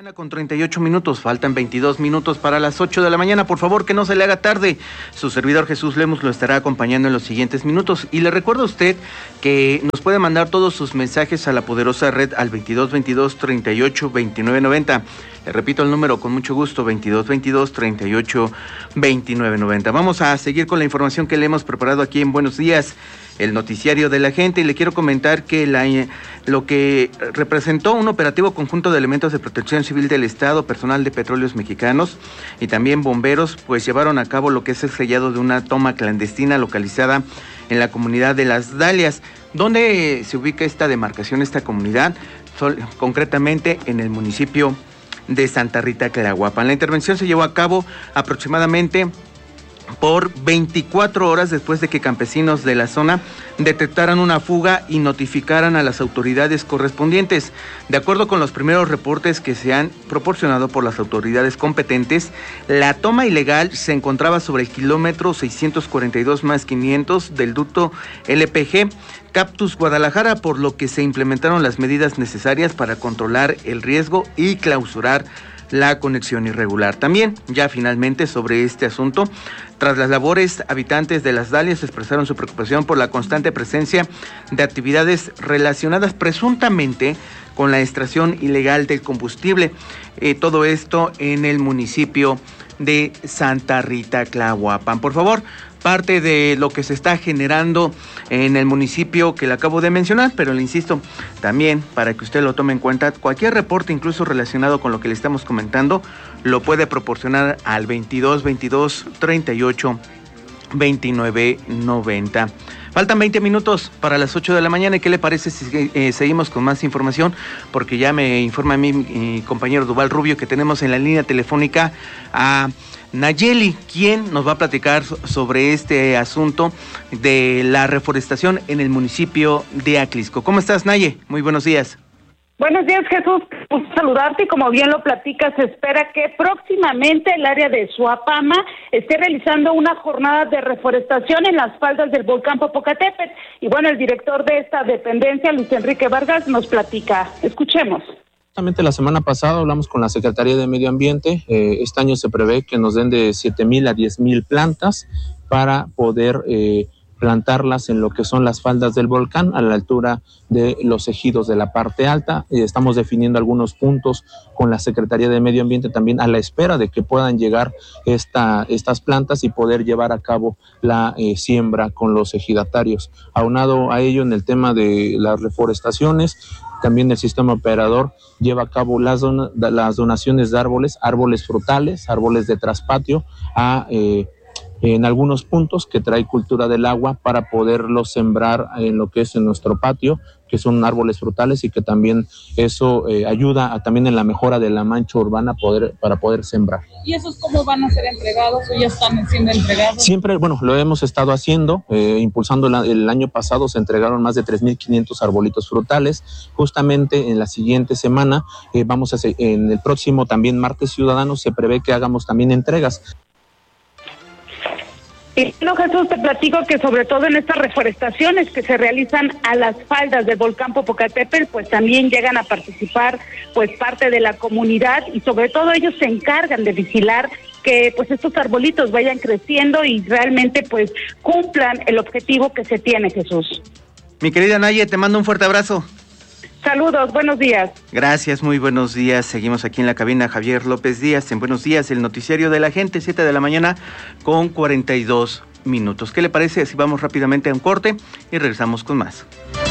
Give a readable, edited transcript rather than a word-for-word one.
Mañana con 38 minutos, faltan 22 minutos para las 8 de la mañana. Por favor, que no se le haga tarde. Su servidor Jesús Lemus lo estará acompañando en los siguientes minutos. Y le recuerdo a usted que nos puede mandar todos sus mensajes a la poderosa red al 2222 38 29 90. Le repito el número con mucho gusto, 2222 38 29 90. Vamos a seguir con la información que le hemos preparado aquí en Buenos Días, el noticiario de la gente, y le quiero comentar que lo que representó un operativo conjunto de elementos de protección civil del Estado, personal de Petróleos Mexicanos y también bomberos, pues llevaron a cabo lo que es el sellado de una toma clandestina localizada en la comunidad de Las Dalias. ¿Dónde se ubica esta demarcación, esta comunidad? Concretamente en el municipio de Santa Rita, Tlahuapan. La intervención se llevó a cabo aproximadamente por 24 horas después de que campesinos de la zona detectaran una fuga y notificaran a las autoridades correspondientes. De acuerdo con los primeros reportes que se han proporcionado por las autoridades competentes, la toma ilegal se encontraba sobre el kilómetro 642 más 500 del ducto LPG Cactus Guadalajara, por lo que se implementaron las medidas necesarias para controlar el riesgo y clausurar la conexión irregular. También, ya finalmente sobre este asunto, tras las labores, habitantes de Las Dalias expresaron su preocupación por la constante presencia de actividades relacionadas presuntamente con la extracción ilegal del combustible. Todo esto en el municipio de Santa Rita, Tlahuapan. Por favor, parte de lo que se está generando en el municipio que le acabo de mencionar, pero le insisto, también para que usted lo tome en cuenta, cualquier reporte incluso relacionado con lo que le estamos comentando, lo puede proporcionar al 2222 38 29 90. Faltan 20 minutos para las 8 de la mañana. ¿Y qué le parece si seguimos con más información? Porque ya me informa mi compañero Duval Rubio que tenemos en la línea telefónica a Nayeli, quien nos va a platicar sobre este asunto de la reforestación en el municipio de Aclisco. ¿Cómo estás, Naye? Muy buenos días. Buenos días, Jesús. Gusto saludarte, y como bien lo platicas, se espera que próximamente el área de Suapama esté realizando una jornada de reforestación en las faldas del volcán Popocatépetl. Y bueno, el director de esta dependencia, Luis Enrique Vargas, nos platica. Escuchemos. Justamente la semana pasada hablamos con la Secretaría de Medio Ambiente. Este año se prevé que nos den de 7,000 a 10,000 plantas para poder plantarlas en lo que son las faldas del volcán, a la altura de los ejidos de la parte alta. Estamos definiendo algunos puntos con la Secretaría de Medio Ambiente también a la espera de que puedan llegar estas plantas y poder llevar a cabo la siembra con los ejidatarios. Aunado a ello, en el tema de las reforestaciones, también el sistema operador lleva a cabo las donaciones de árboles frutales, árboles de traspatio en algunos puntos que trae cultura del agua para poderlos sembrar en lo que es en nuestro patio, que son árboles frutales, y que también eso ayuda también en la mejora de la mancha urbana para poder sembrar. ¿Y esos cómo van a ser entregados o ya están siendo entregados? Siempre, lo hemos estado haciendo, impulsando. El año pasado se entregaron más de 3,500 arbolitos frutales. Justamente en la siguiente semana, en el próximo también martes ciudadano, se prevé que hagamos también entregas. Y no, Jesús, te platico que sobre todo en estas reforestaciones que se realizan a las faldas del volcán Popocatépetl, pues también llegan a participar pues parte de la comunidad, y sobre todo ellos se encargan de vigilar que pues estos arbolitos vayan creciendo y realmente pues cumplan el objetivo que se tiene, Jesús. Mi querida Naye, te mando un fuerte abrazo. Saludos, buenos días. Gracias, muy buenos días. Seguimos aquí en la cabina, Javier López Díaz, en Buenos Días, el noticiario de la gente, 7 de la mañana con 42 minutos. ¿Qué le parece si vamos rápidamente a un corte y regresamos con más?